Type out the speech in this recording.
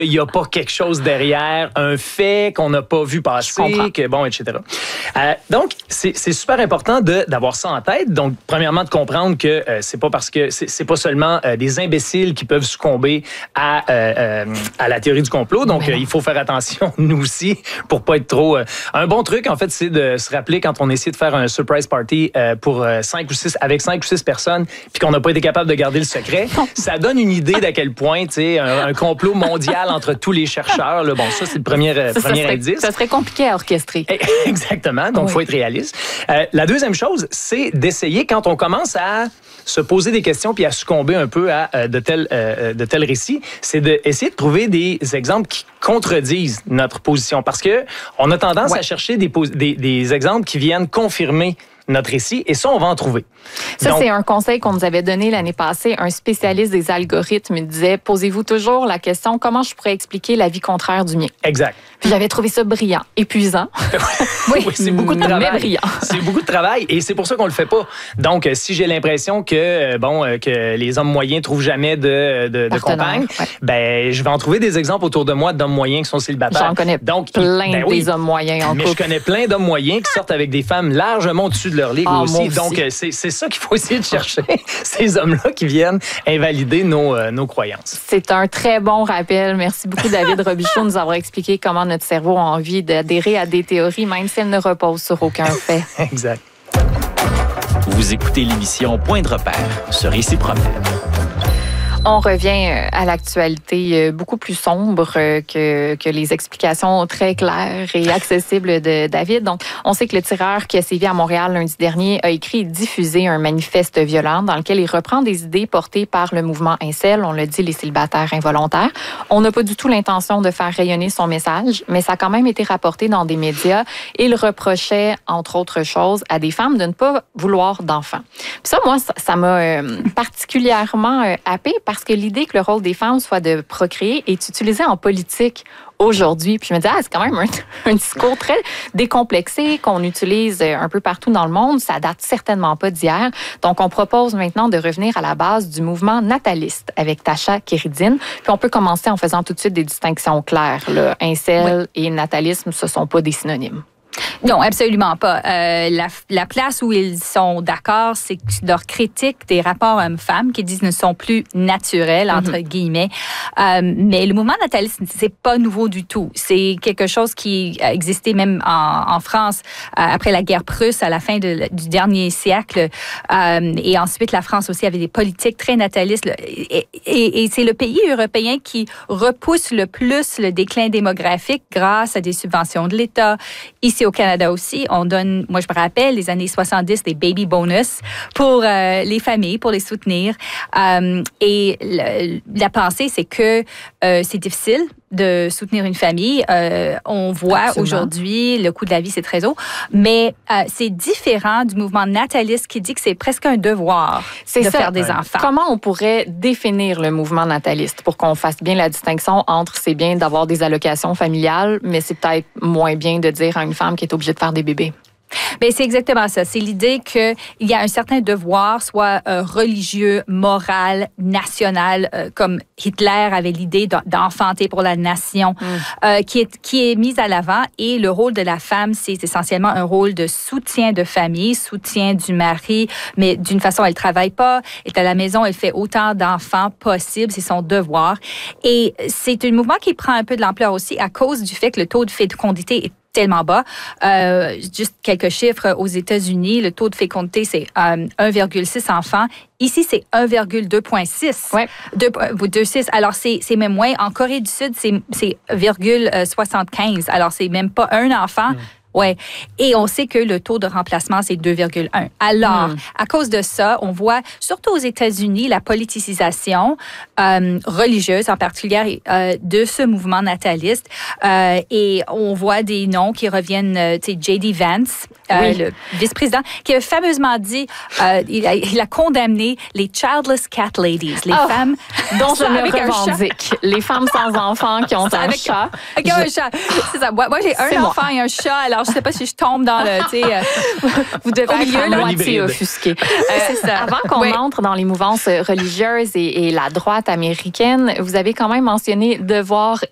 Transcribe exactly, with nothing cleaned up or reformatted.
il n'y a pas quelque chose derrière, un fait qu'on n'a pas vu passer, que bon, et cetera. Euh, donc, c'est, c'est super important de, d'avoir ça en tête. Donc, premièrement, de comprendre que euh, c'est pas parce que c'est, c'est pas seulement euh, des imbéciles qui peuvent succomber à, euh, euh, à la théorie du complot. Donc, euh, il faut faire attention, nous aussi, pour pas être trop... Euh, un bon truc, en fait, c'est de se rappeler quand on essaie de faire un surprise party euh, pour euh, cinq ou six, avec cinq ou six personnes, puis qu'on n'a pas été capable de garder le secret. Ça donne une idée d'à quel point, tu sais, un, un complot mondial entre tous les chercheurs. Là. Bon, ça, c'est le premier, euh, ça, premier ça serait, indice. Ça serait compliqué à orchestrer. Exactement. Donc, il oui. faut être réaliste. Euh, la deuxième chose, c'est d'essayer, quand on commence à se poser des questions puis à succomber un peu à euh, de tels euh, de tels récits, c'est d'essayer de trouver des exemples qui contredisent notre position. Parce que on a tendance ouais. à chercher des, des, des exemples qui viennent confirmer notre récit, et ça, on va en trouver. Ça, Donc, c'est un conseil qu'on nous avait donné l'année passée. Un spécialiste des algorithmes disait, posez-vous toujours la question, comment je pourrais expliquer la vie contraire du mien? Exact. Puis j'avais trouvé ça brillant, épuisant. oui, oui, c'est beaucoup de travail. Mais brillant. C'est beaucoup de travail, et c'est pour ça qu'on le fait pas. Donc, si j'ai l'impression que, bon, que les hommes moyens trouvent jamais de, de, de compagne, ouais. ben, je vais en trouver des exemples autour de moi d'hommes moyens qui sont célibataires. J'en connais Donc, plein ben, oui, des hommes moyens en mais couple. Je connais plein d'hommes moyens qui sortent avec des femmes largement au-dessus de leur ligue ah, aussi. aussi. Donc, c'est, c'est ça qu'il faut essayer de chercher, ces hommes-là qui viennent invalider nos, euh, nos croyances. C'est un très bon rappel. Merci beaucoup, David Robichaud, de nous avoir expliqué comment notre cerveau a envie d'adhérer à des théories, même si elles ne reposent sur aucun fait. Exact. Vous écoutez l'émission Point de repère sur Ici Promène. On revient à l'actualité beaucoup plus sombre que, que les explications très claires et accessibles de David. Donc, on sait que le tireur qui a sévi à Montréal lundi dernier a écrit et diffusé un manifeste violent dans lequel il reprend des idées portées par le mouvement Incel, on l'a dit, les célibataires involontaires. On n'a pas du tout l'intention de faire rayonner son message, mais ça a quand même été rapporté dans des médias. Il reprochait, entre autres choses, à des femmes de ne pas vouloir d'enfants. Puis ça, moi, ça, ça m'a euh, particulièrement euh, happée parce que l'idée que le rôle des femmes soit de procréer est utilisée en politique aujourd'hui. Puis je me dis, ah, c'est quand même un, un discours très décomplexé qu'on utilise un peu partout dans le monde. Ça date certainement pas d'hier. Donc, on propose maintenant de revenir à la base du mouvement nataliste avec Tasha Kéridine. Puis on peut commencer en faisant tout de suite des distinctions claires. Là. Incel oui. et natalisme, ce sont pas des synonymes. Non, absolument pas. Euh, la, la place où ils sont d'accord, c'est leur critique des rapports hommes-femmes qui disent ne sont plus naturels, entre mm-hmm. guillemets. Euh, mais le mouvement nataliste, c'est pas nouveau du tout. C'est quelque chose qui a existé même en, en France euh, après la guerre prusse à la fin de, du dernier siècle. Euh, et ensuite, la France aussi avait des politiques très natalistes. Et, et, et c'est le pays européen qui repousse le plus le déclin démographique grâce à des subventions de l'État. Ici, au Canada aussi, on donne, moi je me rappelle, les années soixante-dix, des baby bonus pour euh, les familles, pour les soutenir. Euh, et le, la pensée, c'est que euh, c'est difficile de soutenir une famille. Euh, on voit Absolument. Aujourd'hui, le coût de la vie, c'est très haut, mais euh, c'est différent du mouvement nataliste qui dit que c'est presque un devoir c'est de ça. faire des ouais. enfants. Comment on pourrait définir le mouvement nataliste pour qu'on fasse bien la distinction entre c'est bien d'avoir des allocations familiales, mais c'est peut-être moins bien de dire à une femme qui est obligée de faire des bébés? Bien, c'est exactement ça. C'est l'idée qu'il y a un certain devoir, soit euh, religieux, moral, national, euh, comme Hitler avait l'idée d'enfanter pour la nation, mm. euh, qui est, qui est mise à l'avant. Et le rôle de la femme, c'est essentiellement un rôle de soutien de famille, soutien du mari, mais d'une façon, elle travaille pas, elle est à la maison, elle fait autant d'enfants possible, c'est son devoir. Et c'est un mouvement qui prend un peu de l'ampleur aussi à cause du fait que le taux de fécondité est tellement bas. Euh, juste quelques chiffres. Aux États-Unis, le taux de fécondité, c'est euh, un virgule six enfants. Ici, c'est un virgule deux six. Ouais. deux virgule six. Alors, c'est, c'est même moins. En Corée du Sud, c'est, c'est un virgule soixante-quinze. Alors, c'est même pas un enfant. Mmh. Ouais. Et on sait que le taux de remplacement, c'est deux virgule un. Alors, mmh. à cause de ça, on voit, surtout aux États-Unis, la politisation euh, religieuse, en particulier, euh, de ce mouvement nataliste. Euh, et on voit des noms qui reviennent, euh, tu sais, J D Vance, euh, oui. le vice-président, qui a fameusement dit, euh, il, a, il a condamné les childless cat ladies, les oh, femmes dont je me revendique. Les femmes sans enfants qui ont un avec, chat. Qui ont je... un chat. C'est ça. Moi, moi j'ai un c'est enfant moi. et un chat, alors je ne sais pas si je tombe dans le, tu sais, euh, vous devez au milieu, être la moitié offusquée. Euh, c'est ça. Avant qu'on oui. entre dans les mouvances religieuses et, et la droite américaine, vous avez quand même mentionné devoir